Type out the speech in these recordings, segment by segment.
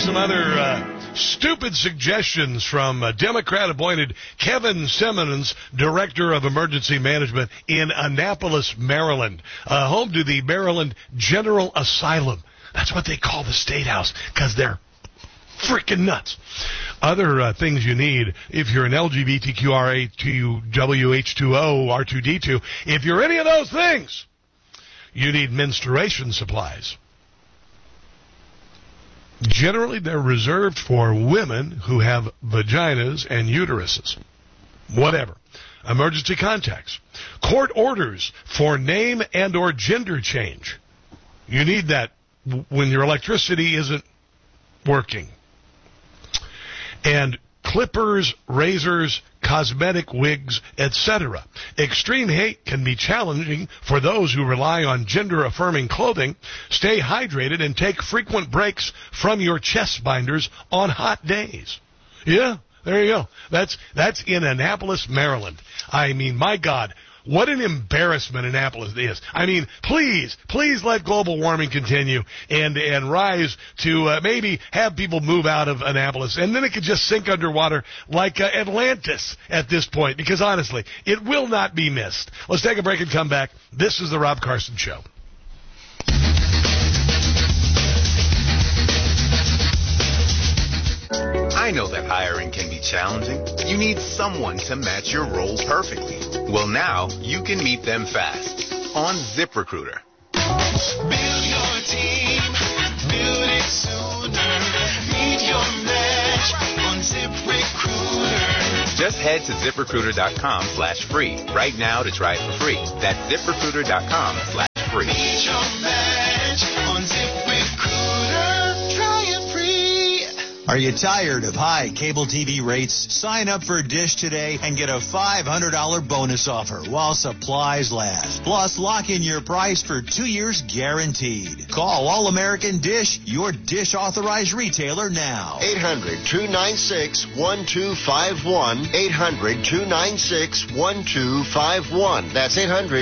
some other stupid suggestions from Democrat-appointed Kevin Simmons, Director of Emergency Management in Annapolis, Maryland, home to the Maryland General Asylum. That's what they call the State House because they're freaking nuts. Other things you need if you're an LGBTQRA2WH2O, R2D2, if you're any of those things, you need menstruation supplies. Generally, they're reserved for women who have vaginas and uteruses. Whatever. Emergency contacts. Court orders for name and or gender change. You need that when your electricity isn't working. And clippers, razors, cosmetic wigs, etc. Extreme heat can be challenging for those who rely on gender-affirming clothing. Stay hydrated and take frequent breaks from your chest binders on hot days. Yeah, there you go. That's in Annapolis, Maryland. I mean, my God, what an embarrassment Annapolis is. I mean, please let global warming continue and rise to maybe have people move out of Annapolis, and then it could just sink underwater like Atlantis at this point, because honestly, it will not be missed. Let's take a break and come back. This is the Rob Carson Show. I know that hiring can be challenging. You need someone to match your role perfectly. Well, now you can meet them fast on ZipRecruiter. Build your team, build it sooner. Meet your match on ZipRecruiter. Just head to ZipRecruiter.com/free right now to try it for free. That's ZipRecruiter.com/free. Meet your match on ZipRecruiter. Try it free. Are you tired of high cable TV rates? Sign up for Dish today and get a $500 bonus offer while supplies last. Plus, lock in your price for 2 years guaranteed. Call All American Dish, your Dish authorized retailer now. 800-296-1251. 800-296-1251. That's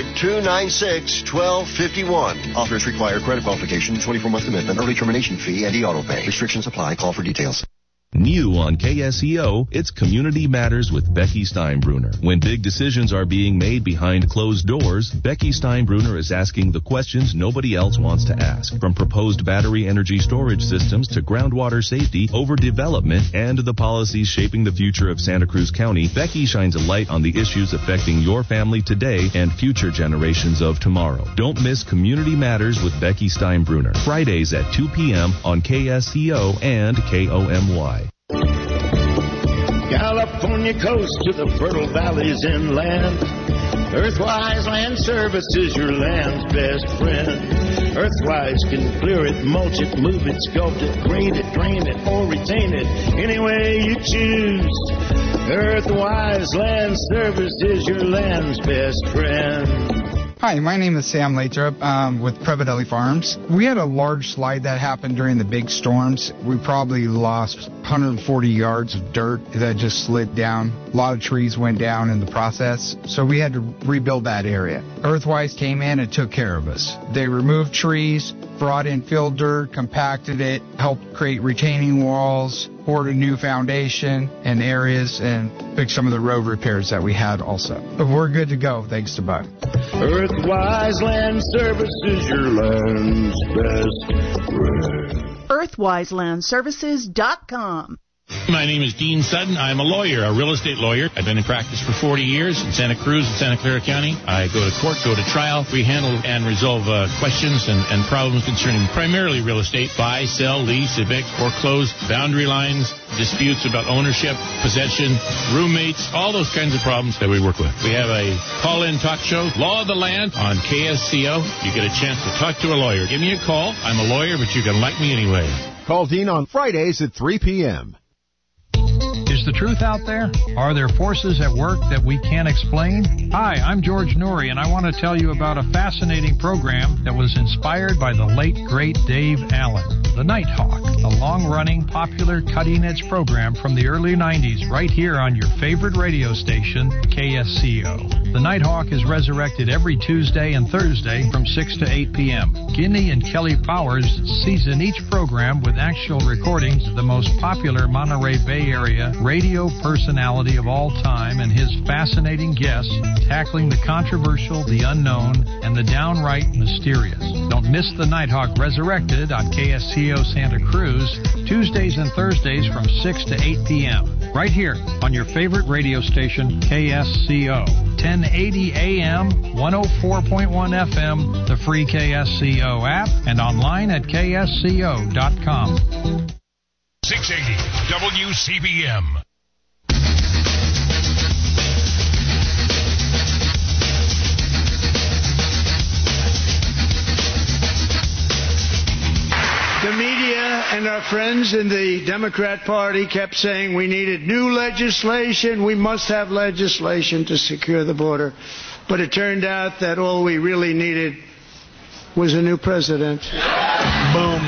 800-296-1251. Offers require credit qualification, 24-month commitment, early termination fee, and e-auto pay. Restrictions apply. Call for details. New on KSEO, it's Community Matters with Becky Steinbruner. When big decisions are being made behind closed doors, Becky Steinbruner is asking the questions nobody else wants to ask. From proposed battery energy storage systems to groundwater safety, overdevelopment, and the policies shaping the future of Santa Cruz County, Becky shines a light on the issues affecting your family today and future generations of tomorrow. Don't miss Community Matters with Becky Steinbruner. Fridays at 2 p.m. on KSEO and KOMY. California coast to the fertile valleys inland. Earthwise Land Services, your land's best friend. Earthwise can clear it, mulch it, move it, sculpt it, grade it, drain it, or retain it any way you choose. Earthwise Land Services, your land's best friend. Hi, my name is Sam Lathrop with Previdelli Farms. We had a large slide that happened during the big storms. We probably lost 140 yards of dirt that just slid down. A lot of trees went down in the process, so we had to rebuild that area. Earthwise came in and took care of us. They removed trees, brought in fill dirt, compacted it, helped create retaining walls, poured a new foundation and areas, and fixed some of the road repairs that we had also. But we're good to go, thanks to Bud. Earthwise Land Services, your land's best friend. EarthwiseLandServices.com. My name is Dean Sutton. I'm a lawyer, a real estate lawyer. I've been in practice for 40 years in Santa Cruz and Santa Clara County. I go to court, go to trial. We handle and resolve questions and problems concerning primarily real estate, buy, sell, lease, evict, foreclose, boundary lines, disputes about ownership, possession, roommates, all those kinds of problems that we work with. We have a call-in talk show, Law of the Land, on KSCO. You get a chance to talk to a lawyer. Give me a call. I'm a lawyer, but you can like me anyway. Call Dean on Fridays at 3 p.m. Is the truth out there? Are there forces at work that we can't explain? Hi, I'm George Noory, and I want to tell you about a fascinating program that was inspired by the late, great Dave Allen, The Nighthawk, a long-running, popular, cutting-edge program from the early 90s right here on your favorite radio station, KSCO. The Nighthawk is resurrected every Tuesday and Thursday from 6 to 8 p.m. Guinea and Kelly Powers season each program with actual recordings of the most popular Monterey Bay Area radio personality of all time and his fascinating guests tackling the controversial, the unknown, and the downright mysterious. Don't miss The Nighthawk Resurrected on KSCO Santa Cruz, Tuesdays and Thursdays from 6 to 8 p.m. Right here on your favorite radio station, KSCO. 1080 AM, 104.1 FM, the free KSCO app, and online at ksco.com. 680 WCBM. The media and our friends in the Democrat Party kept saying we needed new legislation, we must have legislation to secure the border. But it turned out that all we really needed was a new president. Boom.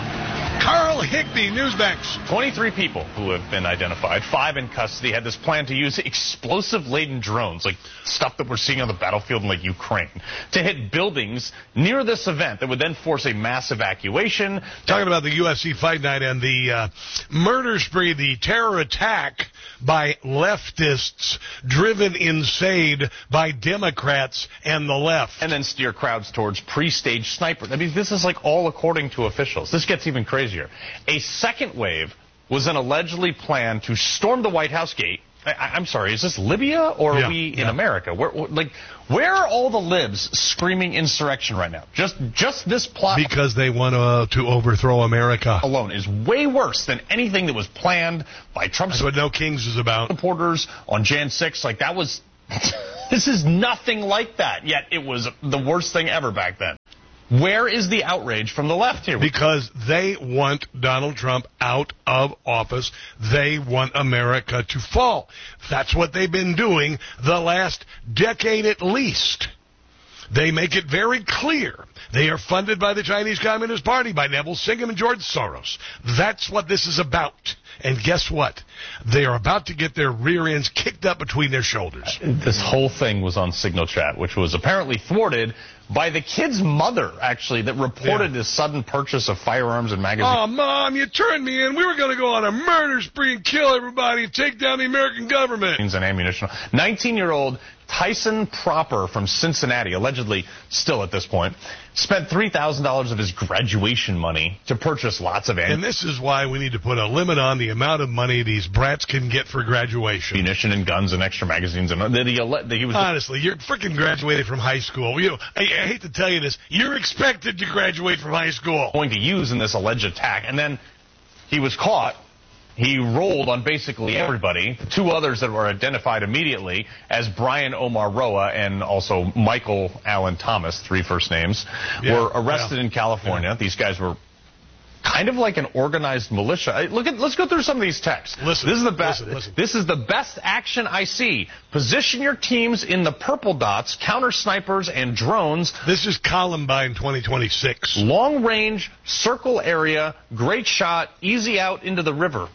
Carl Higbee, Newsmax. 23 people who have been identified, 5 in custody, had this plan to use explosive-laden drones, like stuff that we're seeing on the battlefield in, like, Ukraine, to hit buildings near this event that would then force a mass evacuation. Talking about the UFC Fight Night and the murder spree, the terror attack by leftists driven insane by Democrats and the left. And then steer crowds towards pre-staged snipers. I mean, this is like all according to officials. This gets even crazier. A second wave was an allegedly plan to storm the White House gate. I'm sorry, is this Libya or are we in America? Where are all the libs screaming insurrection right now? Just this plot. Because they want to overthrow America. Alone is way worse than anything that was planned by Trump's. That's what No Kings is about. Supporters on Jan 6, like that was. This is nothing like that. Yet it was the worst thing ever back then. Where is the outrage from the left here? Because they want Donald Trump out of office. They want America to fall. That's what they've been doing the last decade at least. They make it very clear. They are funded by the Chinese Communist Party, by Neville Singham and George Soros. That's what this is about. And guess what? They are about to get their rear ends kicked up between their shoulders. This whole thing was on Signal Chat, which was apparently thwarted by the kid's mother, actually, that reported his sudden purchase of firearms and magazines. Oh, Mom, you turned me in. We were going to go on a murder spree and kill everybody and take down the American government. And ammunition. 19-year-old Tyson Proper from Cincinnati, allegedly still at this point, spent $3,000 of his graduation money to purchase lots of ammunition. And this is why we need to put a limit on the amount of money these brats can get for graduation. Ammunition and guns and extra magazines. And he was honestly, you're freaking graduated from high school. I hate to tell you this. You're expected to graduate from high school. Going to use in this alleged attack. And then he was caught. He rolled on basically everybody. 2 others that were identified immediately as Brian Omar Roa and also Michael Allen Thomas, 3 first names, were arrested in California. These guys were kind of like an organized militia. Let's go through some of these texts. Listen, this is the best. Listen. This is the best action I see. Position your teams in the purple dots, counter snipers and drones. This is Columbine 2026. Long range, circle area, great shot, easy out into the river.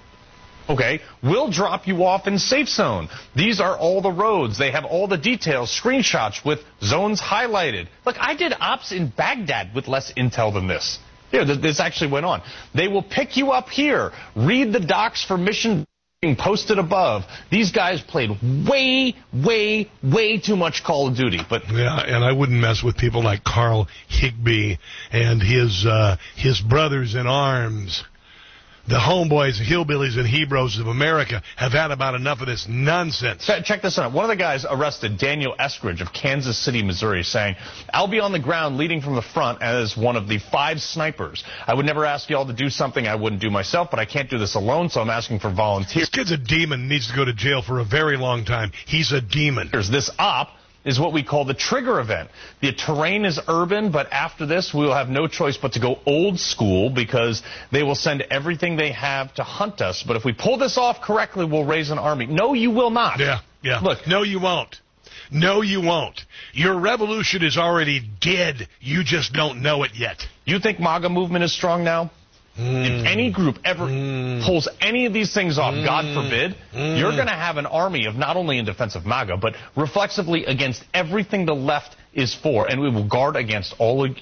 Okay, we'll drop you off in safe zone. These are all the roads. They have all the details, screenshots with zones highlighted. Look, I did ops in Baghdad with less intel than this. Here, this actually went on. They will pick you up here. Read the docs for mission being posted above. These guys played way too much Call of Duty. But yeah, and I wouldn't mess with people like Carl Higbee and his brothers in arms. The homeboys, the hillbillies, and Hebrews of America have had about enough of this nonsense. Check this out. One of the guys arrested, Daniel Eskridge of Kansas City, Missouri, saying, I'll be on the ground leading from the front as one of the 5 snipers. I would never ask y'all to do something I wouldn't do myself, but I can't do this alone, so I'm asking for volunteers. This kid's a demon, needs to go to jail for a very long time. He's a demon. This op is what we call the trigger event. The terrain is urban, but after this, we will have no choice but to go old school because they will send everything they have to hunt us. But if we pull this off correctly, we'll raise an army. No, you will not. Yeah. Look. No, you won't. No, you won't. Your revolution is already dead. You just don't know it yet. You think MAGA movement is strong now? If any group ever pulls any of these things off, God forbid, you're going to have an army of not only in defense of MAGA, but reflexively against everything the left is for, and we will guard against all of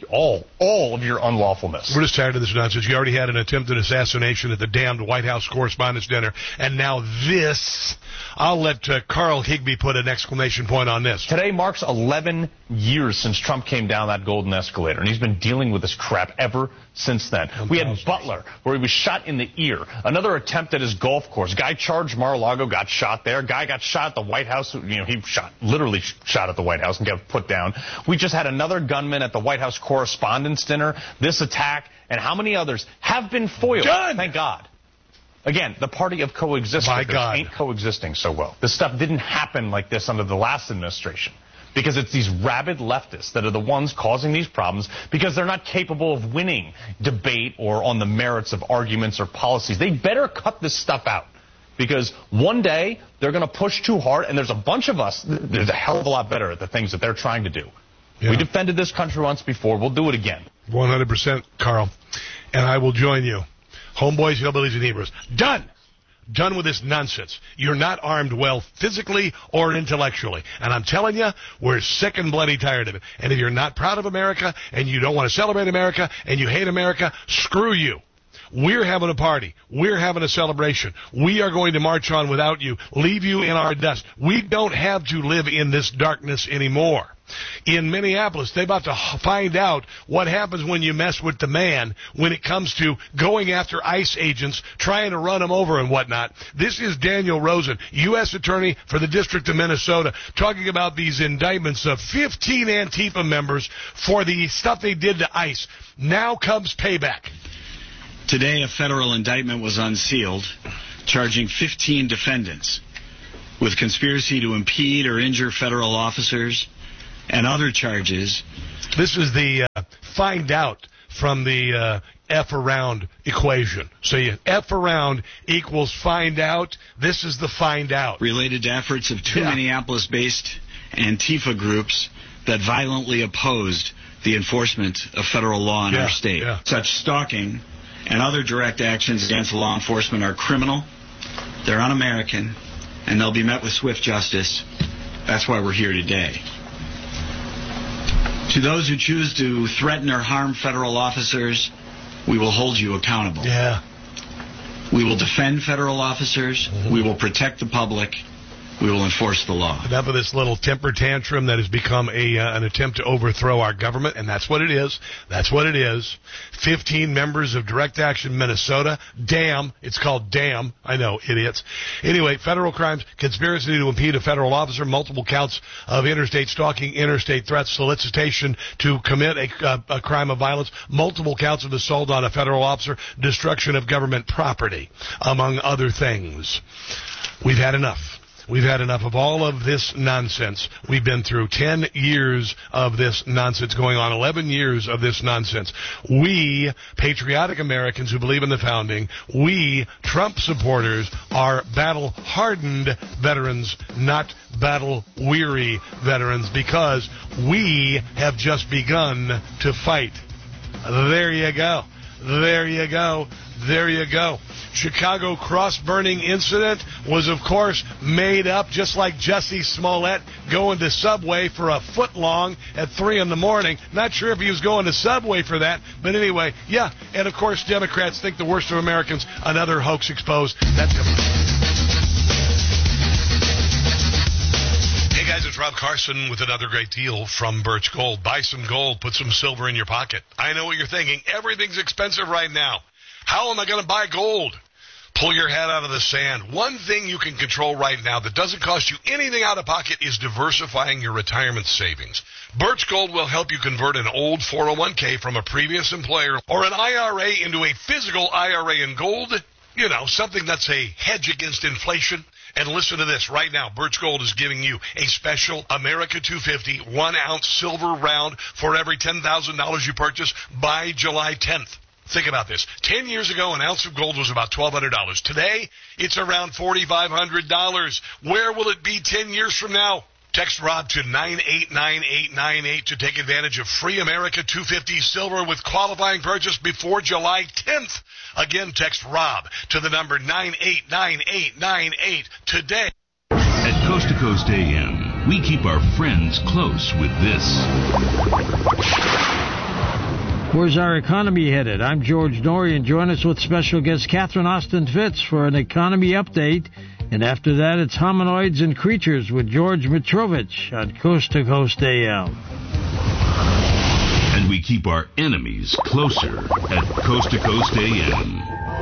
your unlawfulness. We're just tired of this nonsense. You already had an attempted assassination at the damned White House Correspondents' Dinner, and now this. I'll let Carl Higbee put an exclamation point on this. Today marks 11 years since Trump came down that golden escalator, and he's been dealing with this crap ever since then. We had Butler, where he was shot in the ear. Another attempt at his golf course. Guy charged Mar-a-Lago, got shot there. Guy got shot at the White House. He literally shot at the White House and got put down. We just had another gunman at the White House Correspondents' Dinner. This attack, and how many others have been foiled? Done. Thank God. Again, the party of coexistence ain't coexisting so well. This stuff didn't happen like this under the last administration, because it's these rabid leftists that are the ones causing these problems, because they're not capable of winning debate or on the merits of arguments or policies. They better cut this stuff out, because one day they're going to push too hard, and there's a bunch of us that are a hell of a lot better at the things that they're trying to do. Yeah. We defended this country once before. We'll do it again. 100%, Carl. And I will join you. Homeboys, hillbillies, and Hebrews. Done! Done with this nonsense. You're not armed well physically or intellectually. And I'm telling you, we're sick and bloody tired of it. And if you're not proud of America, and you don't want to celebrate America, and you hate America, screw you. We're having a party. We're having a celebration. We are going to march on without you, leave you in our dust. We don't have to live in this darkness anymore. In Minneapolis, they're about to find out what happens when you mess with the man when it comes to going after ICE agents, trying to run them over and whatnot. This is Daniel Rosen, U.S. Attorney for the District of Minnesota, talking about these indictments of 15 Antifa members for the stuff they did to ICE. Now comes payback. Today, a federal indictment was unsealed, charging 15 defendants with conspiracy to impede or injure federal officers and other charges. This is the find out from the F around equation. So you F around equals find out. This is the find out. Related to efforts of two Minneapolis-based Antifa groups that violently opposed the enforcement of federal law in our state. Such stalking and other direct actions against law enforcement are criminal, they're un-American, and they'll be met with swift justice. That's why we're here today. To those who choose to threaten or harm federal officers, we will hold you accountable. Yeah. We will defend federal officers. We will protect the public. We will enforce the law. Enough of this little temper tantrum that has become an attempt to overthrow our government, and that's what it is. That's what it is. 15 members of Direct Action Minnesota. Damn. It's called DAM. I know, idiots. Anyway, federal crimes, conspiracy to impede a federal officer, multiple counts of interstate stalking, interstate threats, solicitation to commit a crime of violence, multiple counts of assault on a federal officer, destruction of government property, among other things. We've had enough. We've had enough of all of this nonsense. We've been through 10 years of this nonsense, going on 11 years of this nonsense. We, patriotic Americans who believe in the founding, we, Trump supporters, are battle-hardened veterans, not battle-weary veterans, because we have just begun to fight. There you go. There you go. There you go. Chicago cross-burning incident was, of course, made up just like Jussie Smollett going to Subway for a foot long at 3 in the morning. Not sure if he was going to Subway for that, but anyway, yeah. And, of course, Democrats think the worst of Americans. Another hoax exposed. That's it. Hey, guys, it's Rob Carson with another great deal from Birch Gold. Buy some gold. Put some silver in your pocket. I know what you're thinking. Everything's expensive right now. How am I going to buy gold? Pull your head out of the sand. One thing you can control right now that doesn't cost you anything out of pocket is diversifying your retirement savings. Birch Gold will help you convert an old 401k from a previous employer or an IRA into a physical IRA in gold. You know, something that's a hedge against inflation. And listen to this. Right now, Birch Gold is giving you a special America 250 1-ounce silver round for every $10,000 you purchase by July 10th. Think about this. 10 years ago, an ounce of gold was about $1,200. Today, it's around $4,500. Where will it be 10 years from now? Text Rob to 989898 to take advantage of free America 250 silver with qualifying purchase before July 10th. Again, text ROB to the number 989898 today. At Coast to Coast AM, we keep our friends close with this. Where's our economy headed? I'm George Norrie, and join us with special guest Catherine Austin Fitz for an economy update. And after that, it's Hominoids and Creatures with George Mitrovich on Coast to Coast AM. And we keep our enemies closer at Coast to Coast AM.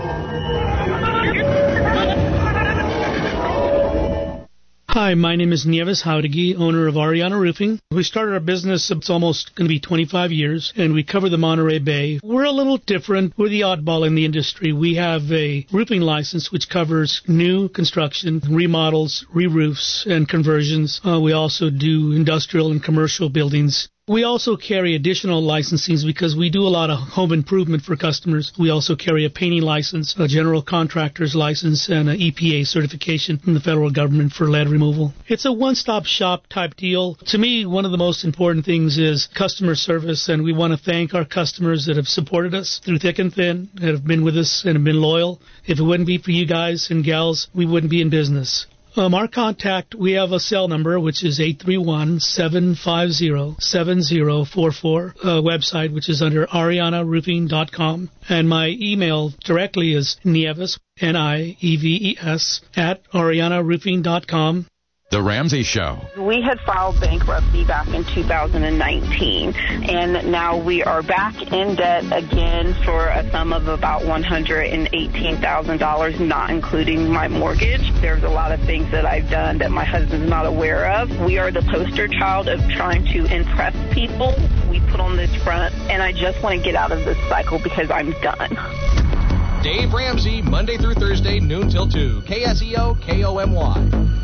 Hi, my name is Nieves Jauregui, owner of Ariana Roofing. We started our business, it's almost going to be 25 years, and we cover the Monterey Bay. We're a little different. We're the oddball in the industry. We have a roofing license which covers new construction, remodels, re-roofs, and conversions. We also do industrial and commercial buildings. We also carry additional licensings because we do a lot of home improvement for customers. We also carry a painting license, a general contractor's license, and an EPA certification from the federal government for lead removal. It's a one-stop shop type deal. To me, one of the most important things is customer service, and we want to thank our customers that have supported us through thick and thin, that have been with us and have been loyal. If it wouldn't be for you guys and gals, we wouldn't be in business. Our contact, we have a cell number, which is 831-750-7044, website, which is under arianaroofing.com. And my email directly is Nieves, Nieves, at arianaroofing.com. The Ramsey Show. We had filed bankruptcy back in 2019, and now we are back in debt again for a sum of about $118,000, not including my mortgage. There's a lot of things that I've done that my husband's not aware of. We are the poster child of trying to impress people. We put on this front, and I just want to get out of this cycle because I'm done. Dave Ramsey, Monday through Thursday, noon till 2. KSEO, KOMY.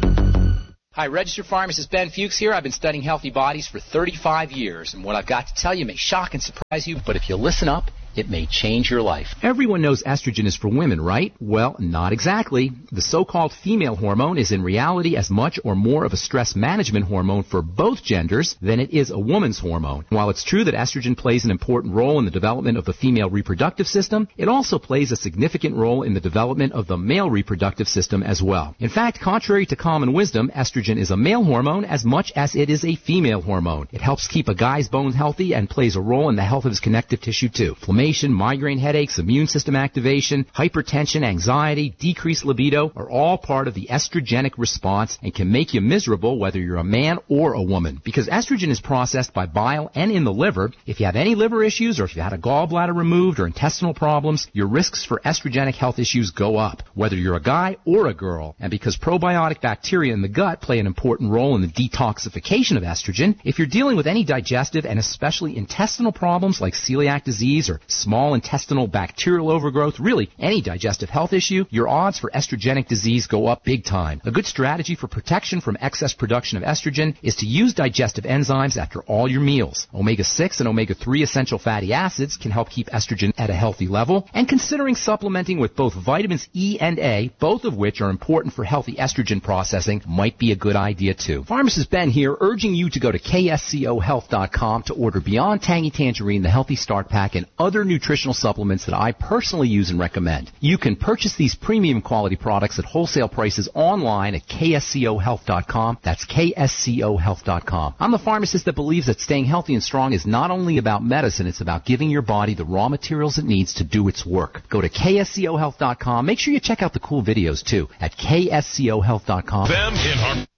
Hi, registered pharmacist Ben Fuchs here. I've been studying healthy bodies for 35 years, and what I've got to tell you may shock and surprise you, but if you listen up, it may change your life. Everyone knows estrogen is for women, right? Well, not exactly. The so-called female hormone is in reality as much or more of a stress management hormone for both genders than it is a woman's hormone. While it's true that estrogen plays an important role in the development of the female reproductive system, it also plays a significant role in the development of the male reproductive system as well. In fact, contrary to common wisdom, estrogen is a male hormone as much as it is a female hormone. It helps keep a guy's bones healthy and plays a role in the health of his connective tissue too. Migraine headaches, immune system activation, hypertension, anxiety, decreased libido are all part of the estrogenic response and can make you miserable whether you're a man or a woman. Because estrogen is processed by bile and in the liver, if you have any liver issues or if you had a gallbladder removed or intestinal problems, your risks for estrogenic health issues go up, whether you're a guy or a girl. And because probiotic bacteria in the gut play an important role in the detoxification of estrogen, if you're dealing with any digestive and especially intestinal problems like celiac disease or small intestinal bacterial overgrowth, really any digestive health issue, your odds for estrogenic disease go up big time. A good strategy for protection from excess production of estrogen is to use digestive enzymes after all your meals. Omega-6 and omega-3 essential fatty acids can help keep estrogen at a healthy level, and considering supplementing with both vitamins E and A, both of which are important for healthy estrogen processing, might be a good idea too. Pharmacist Ben here, urging you to go to kscohealth.com to order Beyond Tangy Tangerine, the Healthy Start Pack, and other nutritional supplements that I personally use and recommend. You can purchase these premium quality products at wholesale prices online at kscohealth.com. That's kscohealth.com. I'm the pharmacist that believes that staying healthy and strong is not only about medicine, it's about giving your body the raw materials it needs to do its work. Go to kscohealth.com. Make sure you check out the cool videos too at kscohealth.com. Them in our